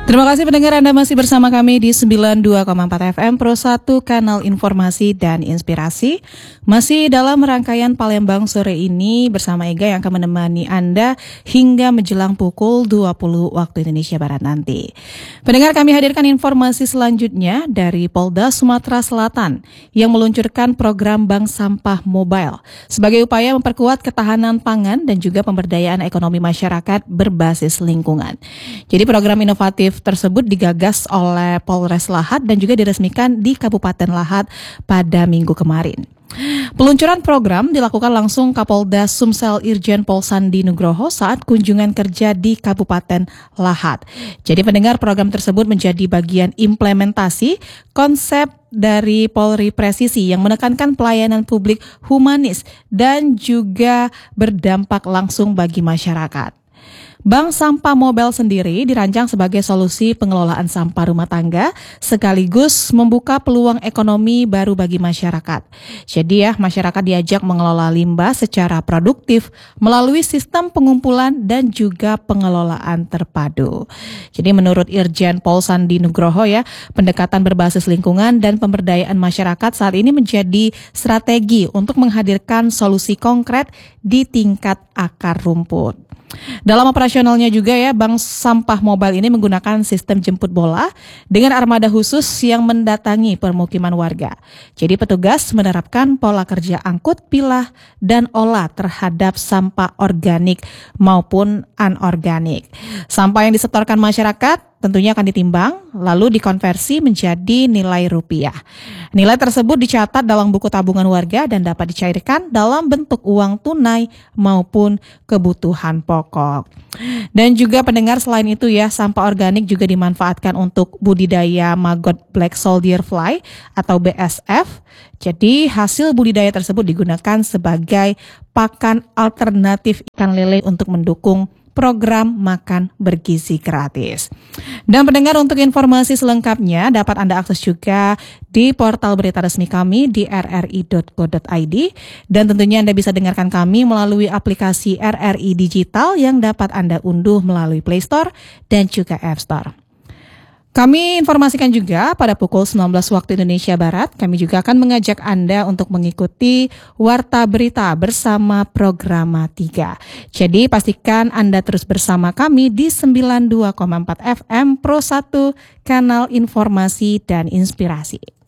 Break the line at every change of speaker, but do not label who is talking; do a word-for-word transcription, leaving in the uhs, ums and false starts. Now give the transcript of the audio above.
Terima kasih pendengar, Anda masih bersama kami di sembilan puluh dua koma empat F M Pro satu, kanal informasi dan inspirasi. Masih dalam rangkaian Palembang sore ini bersama Ega yang akan menemani Anda hingga menjelang pukul dua puluh waktu Indonesia Barat nanti. Pendengar, kami hadirkan informasi selanjutnya dari Polda Sumatera Selatan yang meluncurkan program Bank Sampah Mobile sebagai upaya memperkuat ketahanan pangan dan juga pemberdayaan ekonomi masyarakat berbasis lingkungan. Jadi program inovatif tersebut digagas oleh Polres Lahat dan juga diresmikan di Kabupaten Lahat pada minggu kemarin. Peluncuran program dilakukan langsung Kapolda Sumsel Irjen Pol Sandi Nugroho saat kunjungan kerja di Kabupaten Lahat. Jadi pendengar, program tersebut menjadi bagian implementasi konsep dari Polri Presisi yang menekankan pelayanan publik humanis dan juga berdampak langsung bagi masyarakat. Bank Sampah Mobile sendiri dirancang sebagai solusi pengelolaan sampah rumah tangga sekaligus membuka peluang ekonomi baru bagi masyarakat. Jadi ya, masyarakat diajak mengelola limbah secara produktif melalui sistem pengumpulan dan juga pengelolaan terpadu. Jadi menurut Irjen Pol Sandi Nugroho ya, pendekatan berbasis lingkungan dan pemberdayaan masyarakat saat ini menjadi strategi untuk menghadirkan solusi konkret di tingkat akar rumput. Dalam operasionalnya juga ya, Bank Sampah Mobile ini menggunakan sistem jemput bola dengan armada khusus yang mendatangi permukiman warga. Jadi petugas menerapkan pola kerja angkut, pilah, dan olah terhadap sampah organik maupun anorganik. Sampah yang disetorkan masyarakat tentunya akan ditimbang lalu dikonversi menjadi nilai rupiah. Nilai tersebut dicatat dalam buku tabungan warga dan dapat dicairkan dalam bentuk uang tunai maupun kebutuhan pokok. Dan juga pendengar, selain itu ya, sampah organik juga dimanfaatkan untuk budidaya maggot black soldier fly atau B S F. Jadi hasil budidaya tersebut digunakan sebagai pakan alternatif ikan lele untuk mendukung program makan bergizi gratis. Dan pendengar, untuk informasi selengkapnya dapat Anda akses juga di portal berita resmi kami di r r i dot co dot i d, dan tentunya Anda bisa dengarkan kami melalui aplikasi R R I Digital yang dapat Anda unduh melalui Play Store dan juga App Store. Kami informasikan juga pada pukul sembilan belas waktu Indonesia Barat, kami juga akan mengajak Anda untuk mengikuti Warta Berita bersama Programa tiga. Jadi pastikan Anda terus bersama kami di sembilan puluh dua koma empat F M Pro satu, kanal informasi dan inspirasi.